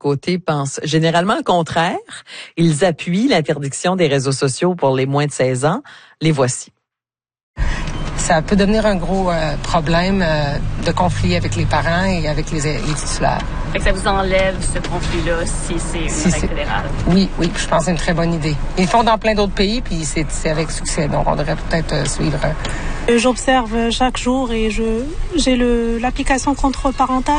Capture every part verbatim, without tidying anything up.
côté, pensent généralement le contraire. Ils appuient l'interdiction des réseaux sociaux pour les moins de seize ans. Les voici. Ça peut devenir un gros euh, problème euh, de conflit avec les parents et avec les, les titulaires. Fait que ça vous enlève ce conflit-là si c'est une si règle c'est... fédérale? Oui, oui, je pense que c'est une très bonne idée. Ils le font dans plein d'autres pays, puis c'est, c'est avec succès, donc on devrait peut-être euh, suivre. Euh... J'observe chaque jour et je j'ai le l'application contrôle parental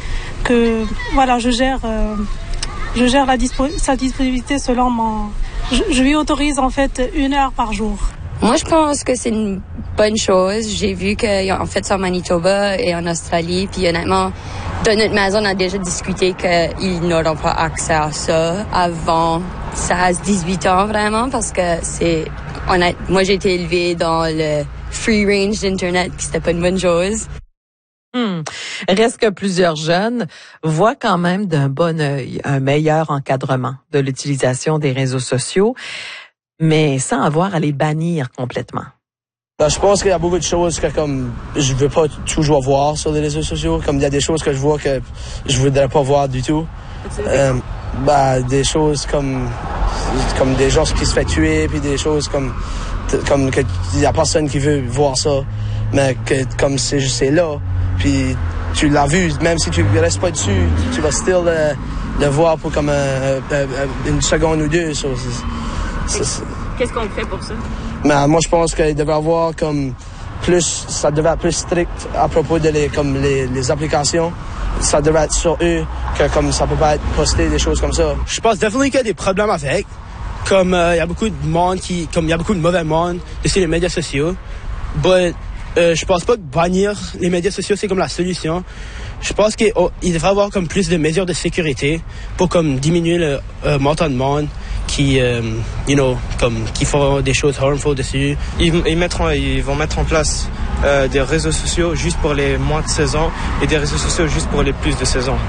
que voilà, je gère euh, je gère la dispo, sa disponibilité selon mon. Je, je lui autorise en fait une heure par jour. Moi, je pense que c'est une bonne chose. J'ai vu qu'ils ont fait ça en Manitoba et en Australie. Puis honnêtement, dans notre maison, on a déjà discuté qu'ils n'auront pas accès à ça avant seize à dix-huit ans, vraiment, parce que c'est... On a, moi, j'ai été élevée dans le free range d'Internet, puis c'était pas une bonne chose. Hmm. Reste que plusieurs jeunes voient quand même d'un bon œil un meilleur encadrement de l'utilisation des réseaux sociaux, mais sans avoir à les bannir complètement. Ben, je pense qu'il y a beaucoup de choses que comme je veux pas toujours voir sur les réseaux sociaux. Comme il y a des choses que je vois que je voudrais pas voir du tout. Euh, ben, des choses comme comme des gens qui se fait tuer, puis des choses comme comme que il y a personne qui veut voir ça, mais que comme c'est c'est là, puis tu l'as vu, même si tu restes pas dessus, tu vas still euh, le voir pour comme euh, euh, une seconde ou deux. So, c'est, c'est, Qu'est-ce qu'on fait pour ça? Mais moi, je pense qu'il devrait avoir comme plus, ça devrait être plus strict à propos de les, comme les, les applications. Ça devrait être sur eux que comme ça peut pas être posté des choses comme ça. Je pense définitivement qu'il y a des problèmes avec. Comme il euh, y a beaucoup de monde qui, comme il y a beaucoup de mauvais monde sur les médias sociaux. But euh, je pense pas que bannir les médias sociaux c'est comme la solution. Je pense qu'il oh, devrait avoir comme plus de mesures de sécurité pour comme diminuer le euh, montant de monde qui, euh, you know, comme qui font des choses harmful dessus. Ils, ils mettront, ils vont mettre en place euh, des réseaux sociaux juste pour les moins de seize ans et des réseaux sociaux juste pour les plus de seize ans.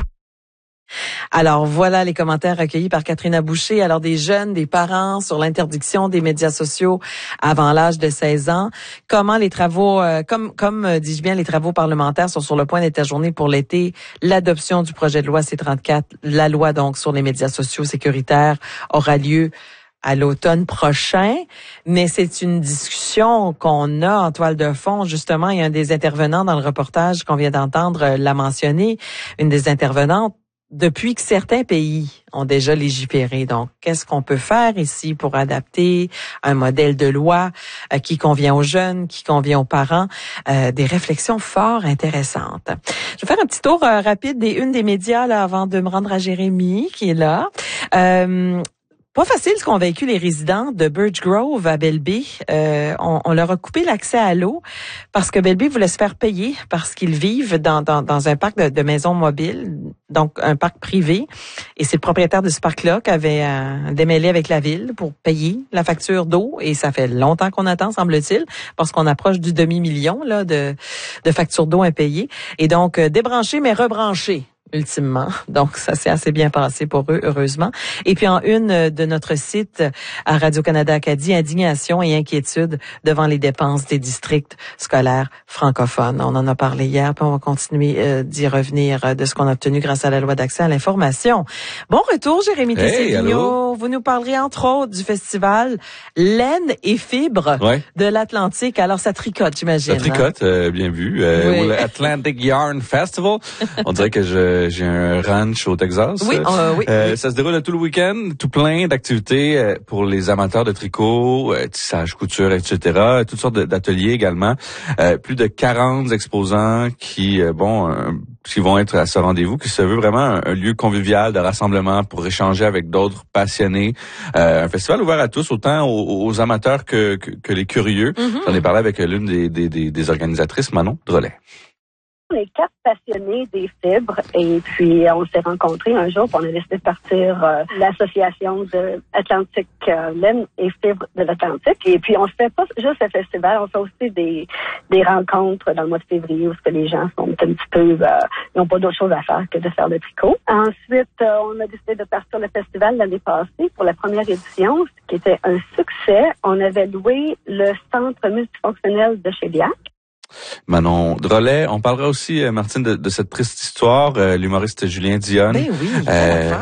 Alors, voilà les commentaires recueillis par Catherine Boucher. Alors, des jeunes, des parents sur l'interdiction des médias sociaux avant l'âge de seize ans. Comment les travaux, euh, comme, comme euh, dis-je bien, les travaux parlementaires sont sur le point d'être ajournés pour l'été. L'adoption du projet de loi C trente-quatre, la loi donc sur les médias sociaux sécuritaires, aura lieu à l'automne prochain, mais c'est une discussion qu'on a en toile de fond. Justement, il y a un des intervenants dans le reportage qu'on vient d'entendre l'a mentionné, une des intervenantes, depuis que certains pays ont déjà légiféré. Donc, qu'est-ce qu'on peut faire ici pour adapter un modèle de loi euh, qui convient aux jeunes, qui convient aux parents? Euh, des réflexions fort intéressantes. Je vais faire un petit tour euh, rapide des unes des médias là avant de me rendre à Jérémy qui est là. Euh, Pas facile ce qu'ont vécu les résidents de Birch Grove à Belleville. Euh, on, on leur a coupé l'accès à l'eau parce que Belleville voulait se faire payer parce qu'ils vivent dans, dans, dans un parc de, de maisons mobiles, donc un parc privé. Et c'est le propriétaire de ce parc-là qui avait euh, démêlé avec la ville pour payer la facture d'eau. Et ça fait longtemps qu'on attend, semble-t-il, parce qu'on approche du demi-million là de, de factures d'eau impayées. Et donc, euh, débrancher mais rebrancher. Ultimement. Donc, ça s'est assez bien passé pour eux, heureusement. Et puis, en une de notre site à Radio-Canada Acadie, indignation et inquiétude devant les dépenses des districts scolaires francophones. On en a parlé hier, puis on va continuer euh, d'y revenir euh, de ce qu'on a obtenu grâce à la loi d'accès à l'information. Bon retour, Jérémy Hey, Tessé-Vigneault. Vous nous parlerez, entre autres, du festival Laine et Fibres ouais. de l'Atlantique. Alors, ça tricote, j'imagine. Ça tricote, hein? euh, bien vu. Euh, oui. Ou le Atlantic Yarn Festival. On dirait que je j'ai un ranch au Texas. Oui, euh, oui, euh, oui. Ça se déroule tout le week-end, tout plein d'activités euh, pour les amateurs de tricot, euh, tissage, couture, et cetera. Toutes sortes d'ateliers également. Euh, plus de quarante exposants qui, euh, bon, euh, qui vont être à ce rendez-vous, qui se veut vraiment un, un lieu convivial de rassemblement pour échanger avec d'autres passionnés. Euh, un festival ouvert à tous, autant aux, aux amateurs que, que, que les curieux. Mm-hmm. J'en ai parlé avec l'une des, des, des, des organisatrices, Manon Drolet. On est quatre passionnés des fibres et puis on s'est rencontrés un jour, puis on a décidé de partir euh, l'association de Atlantic euh, Laine et Fibres de l'Atlantique. Et puis on fait pas juste le festival, on fait aussi des des rencontres dans le mois de février où ce que les gens sont un petit peu, euh, ils n'ont pas d'autre chose à faire que de faire le tricot. Ensuite, euh, on a décidé de partir le festival l'année passée pour la première édition, ce qui était un succès. On avait loué le centre multifonctionnel de Chéliac. Manon Drolet. On parlera aussi, Martine, de, de cette triste histoire, euh, l'humoriste Julien Dionne. Ben oui, euh,